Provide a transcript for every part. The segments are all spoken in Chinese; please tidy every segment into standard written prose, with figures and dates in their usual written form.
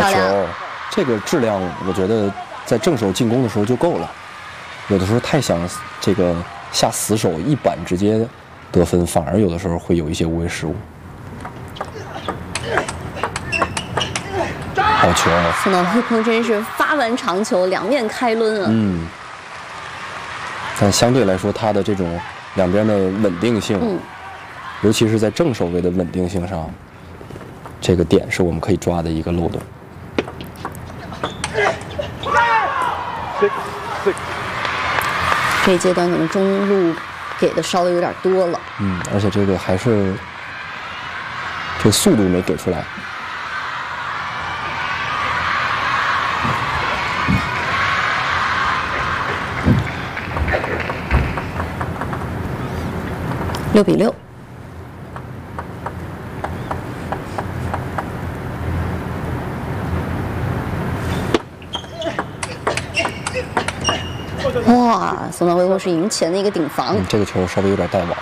好球，这个质量我觉得在正手进攻的时候就够了。有的时候太想这个下死手一板直接得分，反而有的时候会有一些无谓失误。好球！ 宋岛辉空真是发完长球两面开抡啊。 但相对来说，他的这种两边的稳定性，尤其是在正手位的稳定性上，这个点是我们可以抓的一个漏洞。 这一阶段可能中路给的稍微有点多了。 而且这个还是这个速度没给出来。 6-6。哇，宋岛辉空是赢前的一个顶防。 这个球稍微有点带网。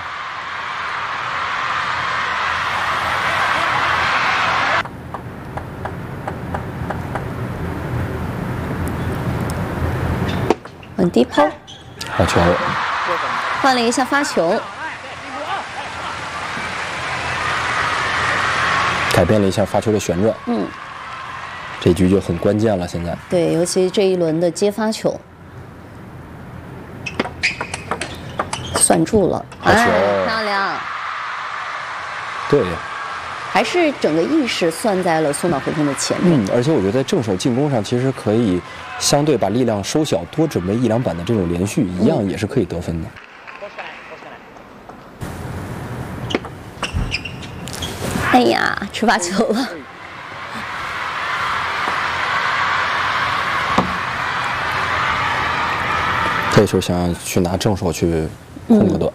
稳低抛。 好球。 换了一下发球。 改变了一下发球的旋转。这局就很关键了，现在。 对，尤其这一轮的接发球。算住了， 好球， 漂亮。 对， 还是整个意识算在了宋岛辉空的前面。 而且我觉得在正手进攻上，其实可以相对把力量收小，多准备1-2板的这种连续，一样也是可以得分的。 哎呀，吃罚球了。 这时候想要去拿正手去控个短。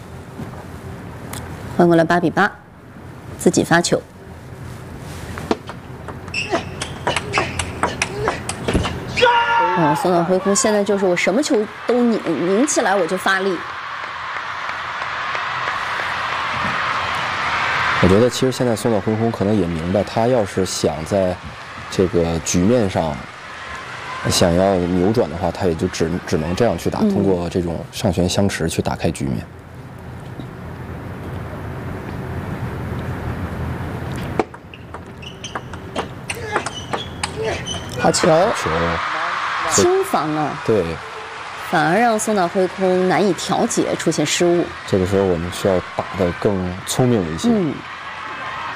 换过来8-8，自己发球。宋岛辉空现在就是我什么球都拧起来我就发力。 我觉得其实现在宋岛辉空可能也明白，他要是想在这个局面上想要扭转的话，他也就只能这样去打，通过这种上旋相持去打开局面。 好球！ 球， 轻防啊！ 对， 反而让宋岛辉空难以调节，出现失误。 这个时候我们需要打得更聪明一些。